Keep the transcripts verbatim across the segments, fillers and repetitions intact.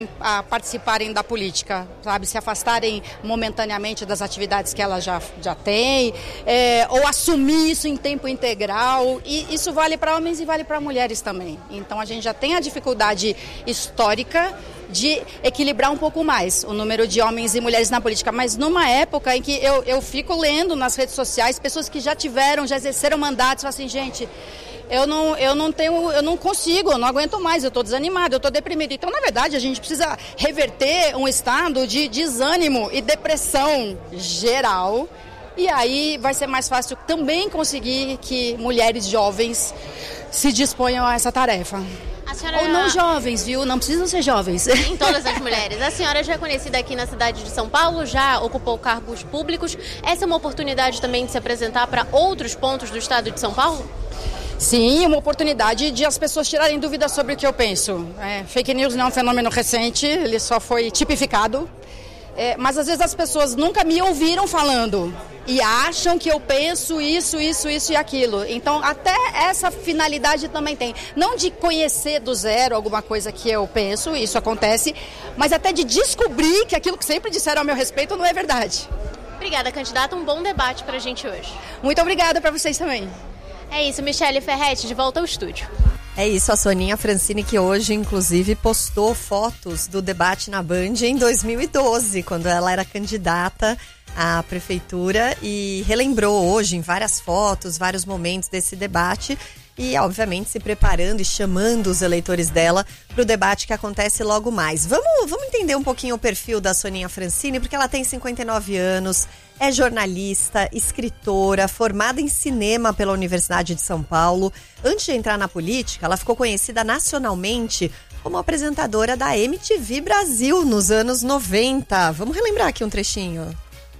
a participarem da política, sabe, se afastarem momentaneamente das atividades que ela já, já tem, é, ou assumir isso em tempo integral, e isso vale para homens e vale para mulheres também. Então a gente já tem a dificuldade histórica de equilibrar um pouco mais o número de homens e mulheres na política, mas numa época em que eu, eu fico lendo nas redes sociais pessoas que já tiveram, já exerceram mandatos, assim, gente, eu não, eu não tenho, eu não consigo, eu não aguento mais, eu estou desanimado, eu estou deprimido. Então, na verdade, a gente precisa reverter um estado de desânimo e depressão geral, e aí vai ser mais fácil também conseguir que mulheres jovens se disponham a essa tarefa. A senhora... Ou não jovens, viu? Não precisam ser jovens. Em todas as mulheres. A senhora já é conhecida aqui na cidade de São Paulo, já ocupou cargos públicos. Essa é uma oportunidade também de se apresentar para outros pontos do estado de São Paulo? Sim, uma oportunidade de as pessoas tirarem dúvidas sobre o que eu penso. É, fake news não é um fenômeno recente, ele só foi tipificado. É, mas às vezes as pessoas nunca me ouviram falando e acham que eu penso isso, isso, isso e aquilo. Então até essa finalidade também tem. Não de conhecer do zero alguma coisa que eu penso, isso acontece, mas até de descobrir que aquilo que sempre disseram ao meu respeito não é verdade. Obrigada, candidata. Um bom debate pra gente hoje. Muito obrigada para vocês também. É isso, Michele Ferretti, de volta ao estúdio. É isso, a Soninha Francini, que hoje, inclusive, postou fotos do debate na Band em dois mil e doze, quando ela era candidata à prefeitura, e relembrou hoje em várias fotos, vários momentos desse debate, e, obviamente, se preparando e chamando os eleitores dela para o debate que acontece logo mais. Vamos, vamos entender um pouquinho o perfil da Soninha Francini, porque ela tem cinquenta e nove anos, é jornalista, escritora, formada em cinema pela Universidade de São Paulo. Antes de entrar na política, ela ficou conhecida nacionalmente como apresentadora da M T V Brasil nos anos noventa. Vamos relembrar aqui um trechinho.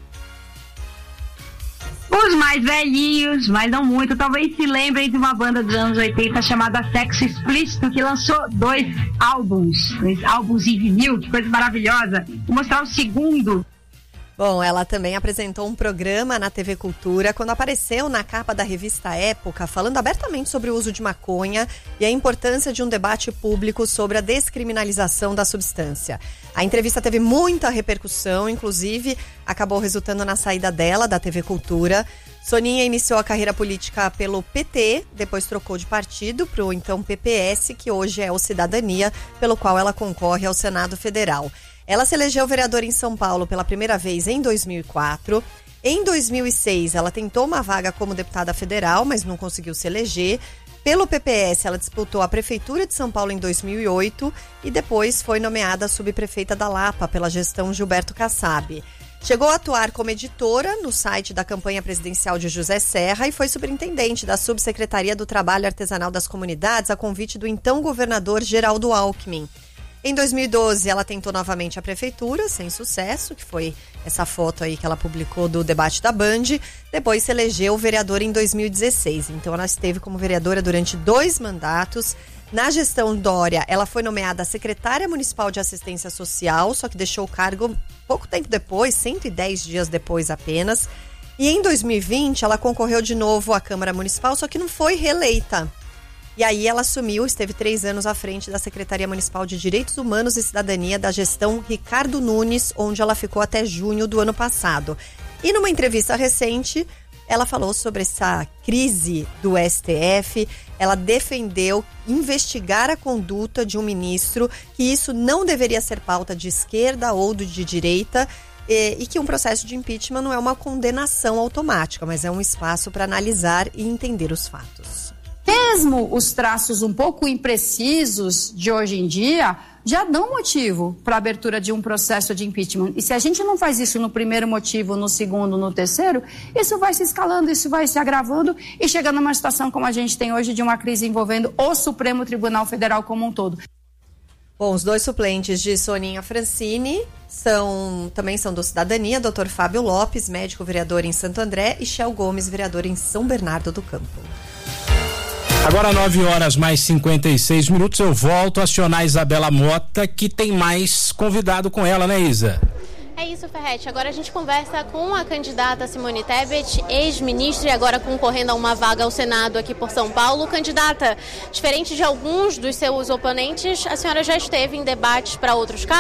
Os mais velhinhos, mas não muito, talvez se lembrem de uma banda dos anos oitenta chamada Sexo Explícito, que lançou dois álbuns, dois álbuns em vinil, que coisa maravilhosa. Vou mostrar o segundo. Bom, ela também apresentou um programa na T V Cultura quando apareceu na capa da revista Época, falando abertamente sobre o uso de maconha e a importância de um debate público sobre a descriminalização da substância. A entrevista teve muita repercussão, inclusive acabou resultando na saída dela da T V Cultura. Soninha iniciou a carreira política pelo P T, depois trocou de partido para o então P P S, que hoje é o Cidadania, pelo qual ela concorre ao Senado Federal. Ela se elegeu vereadora em São Paulo pela primeira vez em dois mil e quatro. Em dois mil e seis, ela tentou uma vaga como deputada federal, mas não conseguiu se eleger. Pelo P P S, ela disputou a Prefeitura de São Paulo em dois mil e oito e depois foi nomeada subprefeita da Lapa pela gestão Gilberto Kassab. Chegou a atuar como editora no site da campanha presidencial de José Serra e foi superintendente da Subsecretaria do Trabalho Artesanal das Comunidades a convite do então governador Geraldo Alckmin. Em dois mil e doze, ela tentou novamente a prefeitura, sem sucesso, que foi essa foto aí que ela publicou do debate da Band. Depois se elegeu vereadora em dois mil e dezesseis. Então ela esteve como vereadora durante dois mandatos. Na gestão Dória, ela foi nomeada secretária municipal de assistência social, só que deixou o cargo pouco tempo depois, cento e dez dias depois apenas. E em dois mil e vinte, ela concorreu de novo à Câmara Municipal, só que não foi reeleita. E aí ela assumiu, esteve três anos à frente da Secretaria Municipal de Direitos Humanos e Cidadania da gestão Ricardo Nunes, onde ela ficou até junho do ano passado. E numa entrevista recente, ela falou sobre essa crise do S T F. Ela defendeu investigar a conduta de um ministro, que isso não deveria ser pauta de esquerda ou de direita, e, e que um processo de impeachment não é uma condenação automática, mas é um espaço para analisar e entender os fatos. Mesmo os traços um pouco imprecisos de hoje em dia já dão motivo para a abertura de um processo de impeachment. E se a gente não faz isso no primeiro motivo, no segundo, no terceiro, isso vai se escalando, isso vai se agravando e chegando numa situação como a gente tem hoje de uma crise envolvendo o Supremo Tribunal Federal como um todo. Bom, os dois suplentes de Soninha Francini são, também são do Cidadania, doutor Fábio Lopes, médico vereador em Santo André, e Shell Gomes, vereador em São Bernardo do Campo. Agora nove horas mais cinquenta e seis minutos, eu volto a acionar a Isabela Mota, que tem mais convidado com ela, né, Isa? É isso, Ferretti. Agora a gente conversa com a candidata Simone Tebet, ex-ministra e agora concorrendo a uma vaga ao Senado aqui por São Paulo. Candidata, diferente de alguns dos seus oponentes, a senhora já esteve em debates para outros cargos.